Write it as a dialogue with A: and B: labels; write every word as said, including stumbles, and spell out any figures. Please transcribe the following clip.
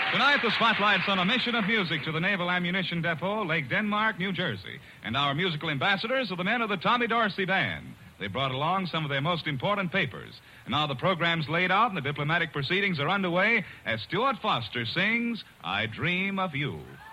A: Tonight, the spotlight's on a mission of music to the Naval Ammunition Depot, Lake Denmark, New Jersey. And our musical ambassadors are the men of the Tommy Dorsey Band. They brought along some of their most important papers. And now the program's laid out and the diplomatic proceedings are underway as Stuart Foster sings, I Dream of You.